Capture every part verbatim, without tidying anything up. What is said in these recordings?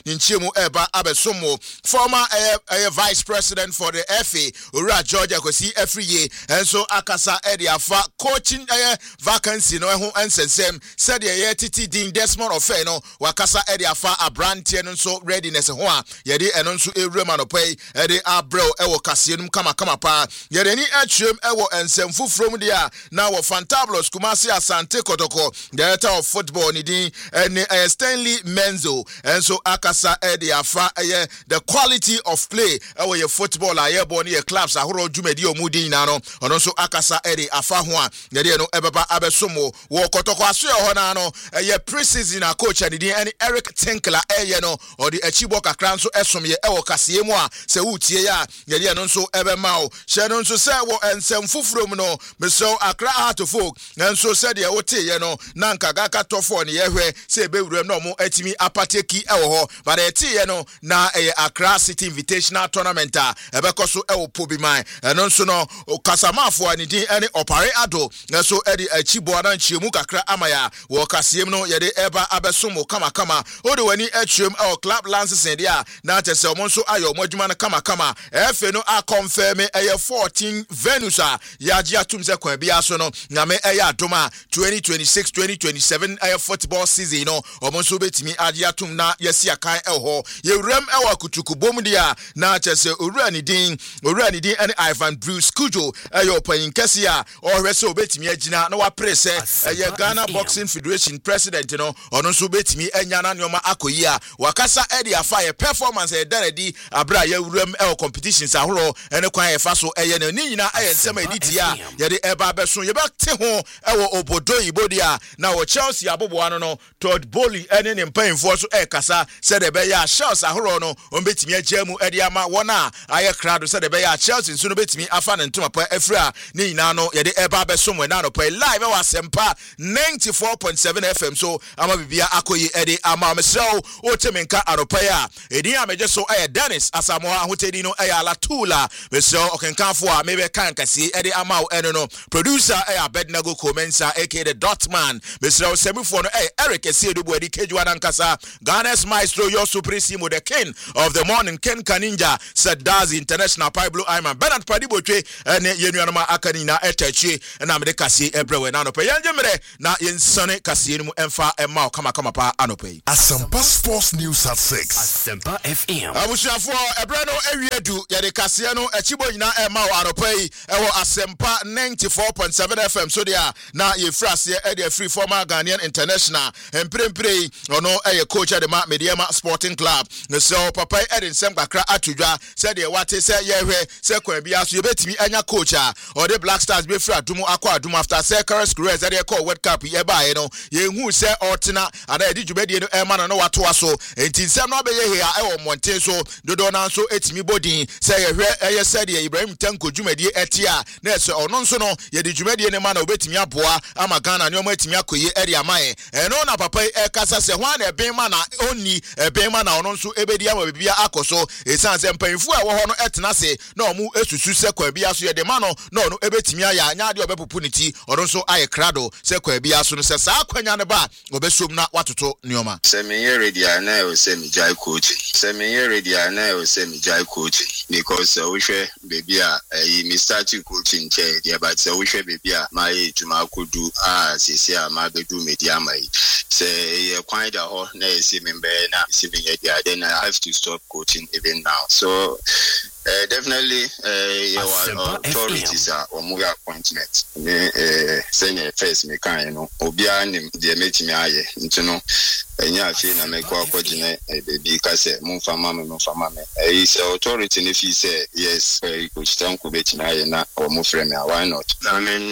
ninchiemu eba abesomo former uh, uh, vice president for the F A Ura Georgia Kwesi Afriye enso akasa edi afa coaching uh, vacancy no ho ensensem said ye titi din Desmond Ofeno wakasa edi afa abrante no so readiness ho a ye de eno nso ewrema no pay e de abro ewo kasenum kama kama pa ye de ni atwem ewo ensem fufrom dia na wo Fantabulous Kumasi Asante Kotoko director of football ni din ene uh, Stanley Menzo enso akasa edi afa uh, the quality of play ewo ye football aye boni ye clubs ahoro dwumedi omudi na no ono nso akasa edi afa ho a ye de no ebeba abesomo wo Kotoko aso ye ho na no ye pre-season a coach ani din ene Eric Tinkler eye no or the achibo kakra nso esom ye ewo kaseye mu a se wutie ya ye de no nso ebema o hye no nso se wo ensem fufrom no meso Accra Heart of Folk nso se de wote ye no na nkaga katofo ne ye hwe se ebewuram no mo atimi apateki ewo ho but eti ye no na e Accra City Invitational Tournament a ebekoso ewo pobiman eno nso no kasamafo ani din ene Opare Ado nso e de achibo na nchiemu kakra amaya wo kasiem no ye de eba abesomo kama kama o de wani atwem e club lances e dia na tese omo nso ayo modwuma na kama kama efe no a confirm e fourteen venues a ya ji atum se kwa bia so no nyame e ya adoma twenty twenty-six twenty twenty-seven e football season no omo nso betimi aji atum na yesi akan e ho ye wrem e wa kutuku bom dia na tese owura ni din owura ni din ene Ivan Bruce Kujo e yo pan kese a o hwe se obetimi agina na wa prese e ye Ghana Boxing Federation president no ono nso betimi anya na nyoma akoyi a wakasa e dia fa ye performance e daredi abra ye wrem e competitions ahoro ene kwan ye fa so e ye ni nyina e nsema editi a ye de eba beso ye bekte ho e wo obodo ibodia na wo Chelsea abobo ano no Todd Bowley ene ne mpanfo so e kasa se de be ya Chelsea ahoro no on betimi agiamu e de ama wona aye krado se de be ya Chelsea nso no betimi afa ne ntoma pa afra ni nyina no ye de eba beso mo na no pa live e wa sempa ninety-four point seven F M so ama bibia akoyi e de ama mesrew o temenka aropa ya edi ameje so e Dennis Asamoah hotedi no e ala tula mesrew okenkanfo a mebe kan kase e de ama o eno no producer e Abednego Komensa aka the Dotman mesrew semifo no e Eric Esiedubu edi kejuwa nankasa Ghana's maestro your supremo the king of the morning Ken Kaninja Sadazi International Pablo Ayman Bernard Padibotwe ene yenuanoma akani na etachi na mede kase ebrewe na no pe yanjemre na yensane kase mu emfa emma kama kama pa anope Asampa Sports News at six Asampa F M abusuafo ebre no awiedu ye de kase no achibo nyina emma anope ewo Asampa ninety-four point seven F M so dia na ye frase e de free former Ghanaian international emprempre ono eye coach de ma Mediama Sporting Club ne so papa e de nsem kakra atudwa se de wate se ye hwe se kwa bia so ye betimi anya coach a or the Black Stars be free adumu akwa adumu after Sekar's career ze de call World Cup e ba ye no ye hu se Ortina ada edi djubedie no e ma no wato aso enti nsem no be ye he a e wo monten so dodo na so etimi bodin se ye hwe eye se de Ibrahim Tanko djumedie etia na se ono nso no ye de djumedie ne ma na obetimi aboa ama Ghana ne o matimi akoye eri amaye eno na papa e kasa se hwan na ben ma na oni e ben ma na ono nso ebedi ama bibia akoso esan se mpanfu a wo ho no etena se na omu esusu se kwa bia so ye de ma no na ono ebetimi aya anya de obepopu ne ti ono nso aye krado se kwa bia so no se sa akwanya ne ba obesom na watoto nioma se me ye ready ana o se me jai coach se me ye ready ana o se me jai coach because we hwe baby a me start coaching che dia but se we hwe baby a my juma kodu a sisi a ma bedu media mai se ye kwan da ho na esi me be na esi me ye dia then I have to stop coaching even now so Uh, definitely uh, your authorities are or move appointment me uh senior first me kan no obi anim de metimi aye nti no enya afi na me kwa kwagine baby ka se mo fama me mo fama me eh is authority ne fi say yes coach Tanko beti na aye na or mo frame me why not I mean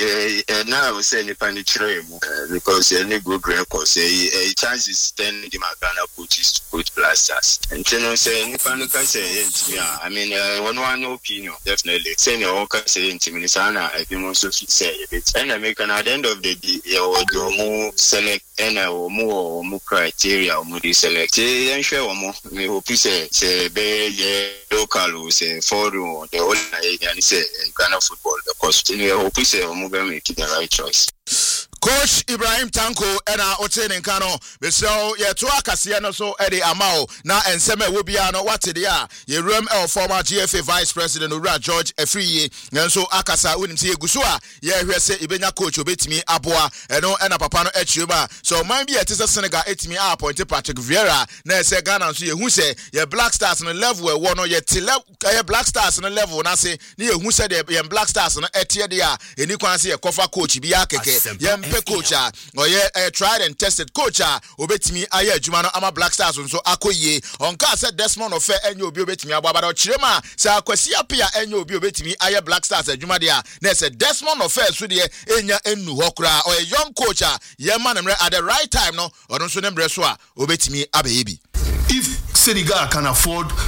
uh, now we say ni pani chire mu because any good record say a chances ten the Ghana coaches to coach blasters nti no say ni pani ka say ntimi I mean uh, one one opinion definitely saying your own say intimidate sana I think also say a bit and I make an at the end of the day your more select and or more more criteria or more select and share more me hope say say be local say forum the whole and say Ghana football the cost me hope say more make the right choice. Coach Ibrahim Tanko ena otene nka no besel ye to akase no so e de amao na enseme wo bia no wate de a ye room el former G F A Vice President Owura George Afriye nso akasa wonim se eguso a ye hwese ibenya coach obetimi aboa eno ena papa no achioma so man bi etise Senegal etimi a appoint Patrick Vieira na ese Ghana nso ye hu se ye Black Stars no level e wo no ye tele ye Black Stars no level na se ne ye hu se de ye Black Stars no etie de a eni kwan se ye kofa coach bi akeke ye mpe coach a oye uh, tried and tested coach a obetimi aye adwuma no ama Black Stars nso akoye onka se Desmond Ofe enye obi obetimi ababa do kirema se akwasi apia enye obi obetimi aye Black Stars adwuma de a na se Desmond Ofe so de enya enu hokra oye young coach a ye man mre at the right time no ono nso ne mre so a obetimi abeyebi. If Senegal can afford uh, uh,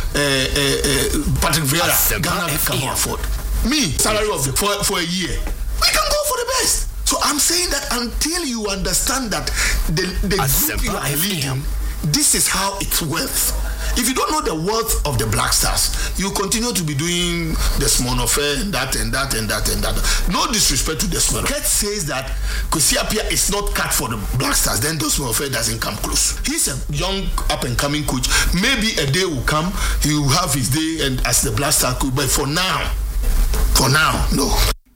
uh, Patrick Vieira, Ghana can afford me salary of the, for for a year. We can go for the best. So I'm saying that until you understand that the, the group you are leading, this is how it's worth. If you don't know the worth of the Black Stars, you continue to be doing the small affair and that and that and that and that. No disrespect to the small. Ket says that Kosiapia is not cut for the Black Stars, then the small affair doesn't come close. He's a young up and coming coach. Maybe a day will come, he will have his day and as the Black Star coach, but for now, for now, no.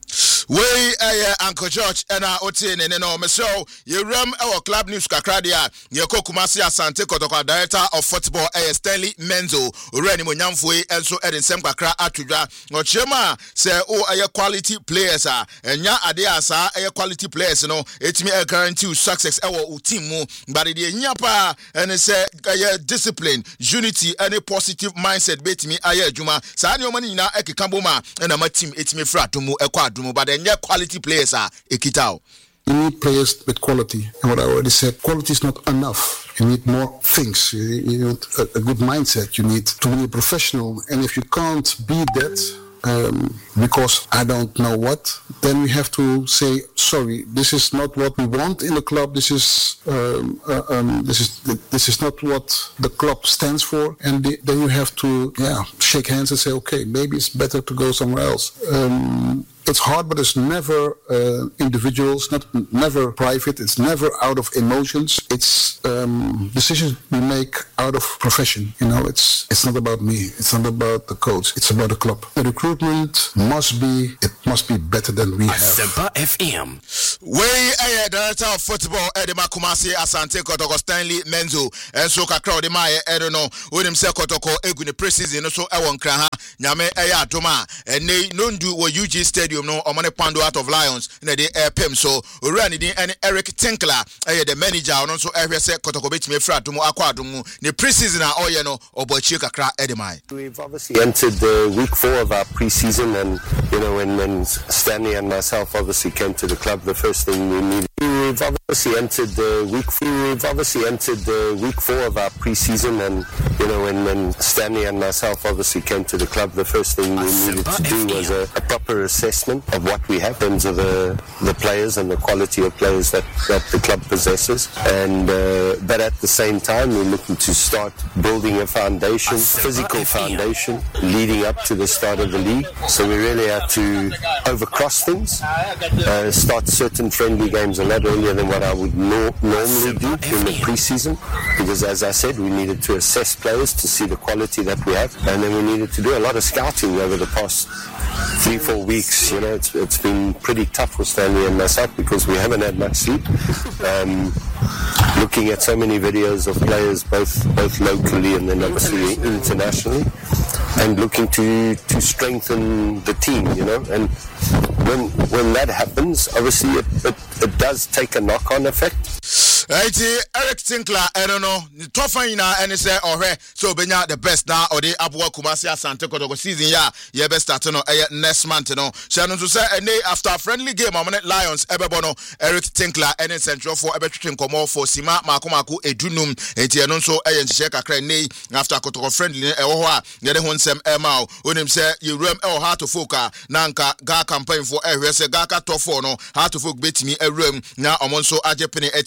We eh Uncle George ena otene ne no meso ye ram e club news kakra dia ye Kumasi Asante Kotoko director of football eh Stanley Menzo ore ni monyamfo enso e nsem kakra atudwa no chema se o eh quality players a enya ade asa eh quality players no etimi e guarantee success e wo team mu but de nya pa ene se eh discipline unity any positive mindset betimi aye adwuma sa ne o mani nyina ekeka boma na ma team etimi fra adomu ekwa adomu but and quality players are ekitao. You need players with quality, and what I already said, quality is not enough. You need more things. You need a, a good mindset. You need to be a professional, and if you can't be that, um, because I don't know what, then we have to say sorry. This is not what we want in the club. This is um, uh, um, this is this is not what the club stands for. And the, then you have to yeah shake hands and say, okay, maybe it's better to go somewhere else. Um, It's hard, but it's never uh, individuals, not never private. It's never out of emotions. It's um, decisions we make out of profession. You know, it's it's not about me. It's not about the coach. It's about the club. The recruitment must be it must be better than we have. Asempa F M. We a director of football Edema Kumasi Asante Kotoko Stanley Menzo and so kakra de ma e do no wonim se Kotoko egu ne preseason so e won kra ha nyame e ya atoma ene no ndu wo U G Stadium no omane pando out of Lions na de airpem so owura ni din ene Eric Tinkler eh the manager no so ehwe se Kotoko betimi fra adomu akwa adomu ne preseason a oye no obochi kakra edema. We've obviously entered the week four of our preseason, and you know when, when Stanley and myself obviously came to the club, the first thing we needed. We've obviously entered the week. We've obviously entered the week four of our preseason, and you know when, when Stanley and myself obviously came to the club, the first thing we needed to do was a, a proper assessment of what we have in terms of the the players and the quality of players that, that the club possesses, and uh, but at the same time we're looking to start building a foundation, physical foundation, leading up to the start of the league. So we really have to overcross things, uh, start certain friendly games a lot earlier than what I would no- normally do in the preseason, because as I said, we needed to assess players to see the quality that we have, and then we needed to do a lot of scouting over the past three, four weeks. You know, it's it's been pretty tough for Stanley and myself because we haven't had much sleep. Um, looking at so many videos of players, both both locally and then obviously internationally, and looking to to strengthen the team. You know, and when when that happens, obviously it it, it does take a knock-on effect. Right, Eric Tinkler, I don't know. The tough one na any say or so benya the best now or the Abua Kumasi Asante Kotoko season ya ye best start no next month no. Shannon to say and after a friendly game among Lions Ebebono Eric Tinkler and central for Ebetrin Komo for Sima Makomaku Edunum enti no so ayen share kakra nei after Kotoko friendly e ho a ye de honsem e ma o onim say you rem e how to foka na nka ga campaign for ehwe say ga ka to for no how to folk betimi e rem na omonso agepene etimi esi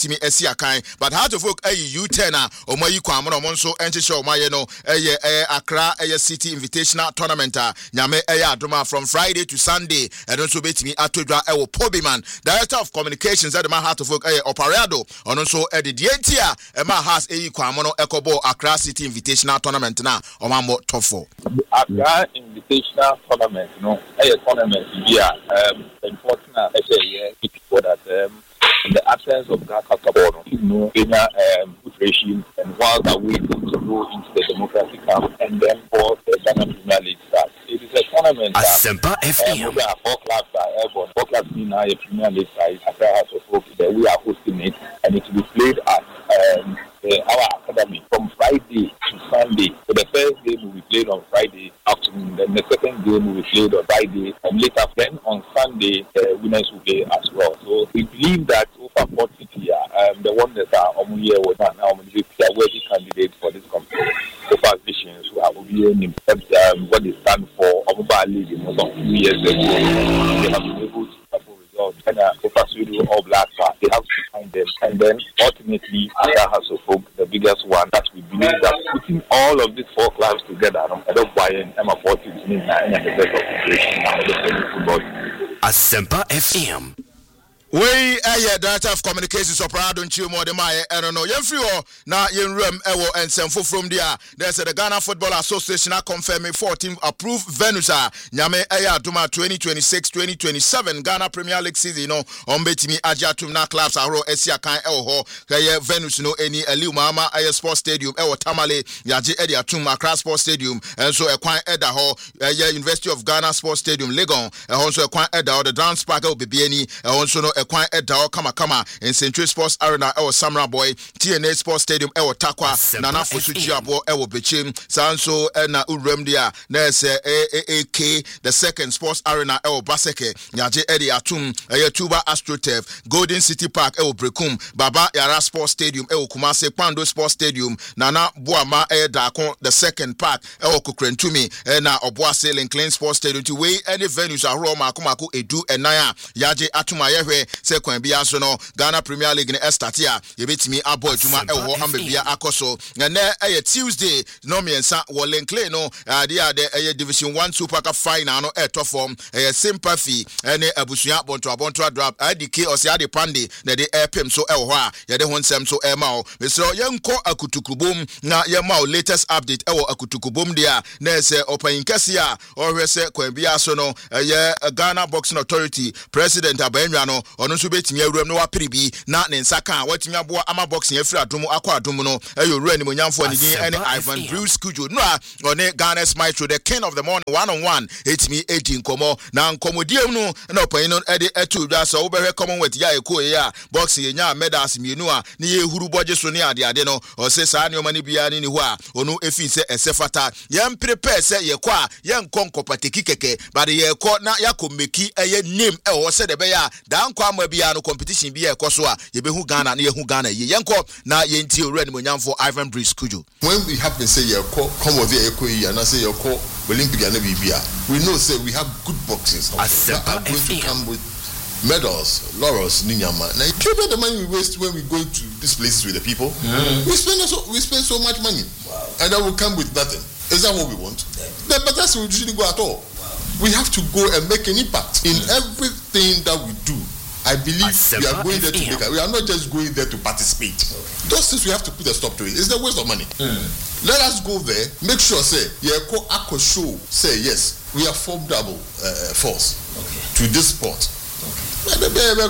Esiakan but Heart of Oak ayi U ten a omayi kwamo no monso encheshe omaye no eye eh Accra eye City Invitational Tournament a nyame eye adoma from Friday to Sunday and also betimi atodwa e wo Pobiman Director of Communications at the Heart of Oak eye Operado on also e de dientia e ma has eyi kwamo no ekobo Accra City Invitational Tournament na omambo top four Accra Invitational Tournament no eye tournament here um important as a year before that um in the absence of Ghana Cabor, you know, in a um, regime, and while they're waiting to go into the democratic camp, and then for the Ghana Premier League starts. It is a tournament that Asempa F M. Um, there are four clubs that are airborne. Four clubs in our Premier League side, Accra House of Hope, that we are hosting it, and it will be played at um, uh, our academy from Friday to Sunday. So the first game will be played on Friday afternoon, then the second game will be played on Friday, and later then on Sunday, the winners will play as well. So we believe that over forty here, um, the one that are on here was now a worthy candidate for this competition. Over visions who have been um, what they stand for, Omuba League in about two years ago, they have been able to have results. And uh, over Sweden or Black, they have to find them. And then ultimately, Accra House of Hope, the biggest one, that we believe that putting all of these four clubs together, I don't buy in Emma forty to mean nine and the best of operation now, the football. Asempa F M. We a Director of Communications Operado Nchimo de Maye and no Yemfrio na Yenrem Ewo and Semfo from there. There's the Ghana Football Association confirming fourteen approved venues. Nyame Aya Duma twenty twenty-six twenty twenty-seven Ghana Premier League season no on betimi Ajatum na clubs aro Esiakan Ewo Kaya venues no any Eliu Mama Aya Sports Stadium Ewo Tamale Yaji Edi Atum Accra Sports Stadium and so Ekwan Eda Ho University of Ghana Sports Stadium Legon and also Ekwan Eda the Dance Park Ewo Bibieni and also no Ekwan Edao Kama Kama in Century Sports Arena Ewo Samra Boy T N A Sports Stadium Ewo Takwa Nana Fosu Jiabo Ewo Bechim Sanso Ena Uremdia Nese A A K the second Sports Arena Ewo Baseke Nyaje Edi Atum Eye Tuba AstroTurf Golden City Park Ewo Brekum Baba Yara Sports Stadium Ewo Kumase Pando Sports Stadium Nana Buama Eye Dakon the second park Ewo Kukrentumi Ena Obuase Linklin Sports Stadium to way any venues are Roma Kumaku Edu Enaya Yaje Atuma Yewe se kwan bia so no Ghana Premier League ne estatia ye betimi abo adwuma ewo ambia akoso na na eye Tuesday no miensa wo Linkley no ade ade eye Division one Super Cup final no e to form eye Sympathy ene abusua bonto abonto drop adike ose ade pande na de epem so ewo a ye de ho nsem so e ma o mesro ye nko akutukubom na ye ma o latest update ewo akutukubom dia na ese opan kese a ohwese kwan bia so no eye Ghana Boxing Authority President Abanwa no ono so betimi awuram no wapiribi na ne nsaka watimi aboa ama boxing afiri adom akwa adom no ayo wura ni monyamfo ani din ene Ivan Bruce Kujo no a one Ghana's Maestro the king of the morning one on one etimi edi nkomo na nkomodiem no na opan no ede etu dwa so wo behwe Commonwealth ya eko ye a boxing ye nya medals mienu a ne ye huru boje so ne ade ade no o se sa ne o mani bia ne ni ho a onu efi se esefata ye prepare se ye kwa a ye nkonko pateki keke but ye ko na yakomeki eye name e wo se de be ya dan kwa ma bia no competition bia ekoso a ye be hu Ghana na ye hu Ghana ye yenko na ye nti owura ni monyamfo Ivan Bruce Kujo. When we happen say ye ko come over ye ko yi na say ye ko Olympic na bibia, we know say we have good boxers that are going to come with medals, laurels, ninyama. Now you know the money we waste when we go to these places with the people. Mm. We spend so we spend so much money, wow. And then we come with nothing. Is that what we want? Yeah. But that's what we shouldn't go at all. Wow. We have to go and make an impact in mm. everything that we do. I believe we are going there to make it. We are not just going there to participate. Okay. Those things we have to put a stop to it. It's the waste of money. Mm. Let us go there, make sure, say, yeah, Ako show, say, yes, we are formidable uh, force okay. to this sport. Okay.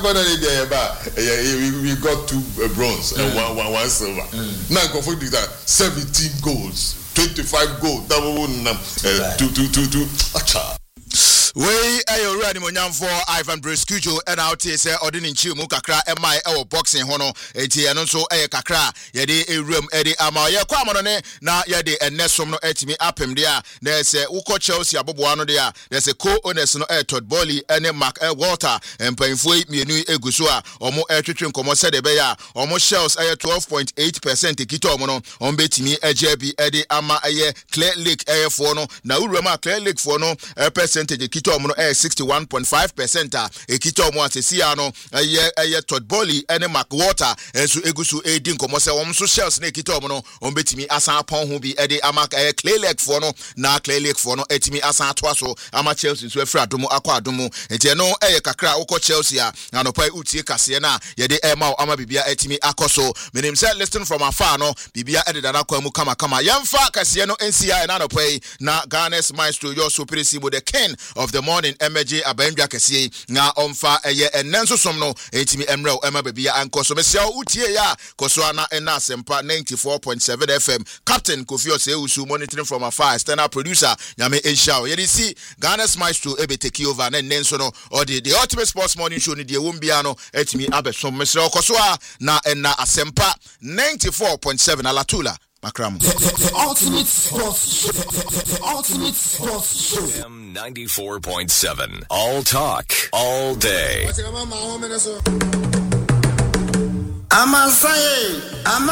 We got two uh, bronze mm. and one, one, one silver. Mm. Now, go for that seventeen goals, twenty-five goals. That one, uh, two, two, two, two. Acha. We ayo ready monyamfo Ivan Bruce Kujo and out say ordinary chiu mu kakra e mai e boxing hono enti eno so e kakra ye de ewuram e de ama ye kwa amono ne na ye de enesom no etimi apem de a na se uko Chelsea aboboa no de a na se co-owners no e Todd Bowley ene Mark e Walter empanfo mienu eguso a omo e twetwe nkomo se de be ya omo Shells e twelve point eight percent kito omo no on betimi eje bi e de ama e Clear Lake e fo no na uwuram a Clear Lake fo no e percentage kito ekito mo no eh sixty-one point five percent a ekito mo asesia no eye eye Todd Bolly ene McWater enso egusu edi nkomo se won so shells na ekito mo no on betimi asan pon ho bi ede ama eh Clay Lake for no na Clay Lake for no etimi asan to aso ama Chelsea so afra adomo akwa adomo enti no eye kakra ukọ Chelsea a anopai utie kase na yede ema ama bibia etimi akoso menim say listen from afar no bibia ededa na kwa mu kama kama yemfa kase no N C I na anopai na Ghana's maestro your superisibo the king of the morning emerge abendwa kase na omfa eye enenso som no etimi emrel ema bibia ankoso mesia utie ya koso ana ena sempa ninety-four point seven F M Captain Kofi Oseusu monitoring from afar external producer Nyame Enshaw yedi si Ghana's maestro ebe take over na nenso no or the, the ultimate sports morning show ni die wombia no etimi abesom mesra okoso a na ena asempa ninety-four point seven alatula makram the ultimate sports show the ultimate sports show M ninety-four point seven all talk all day. I'm a say I'm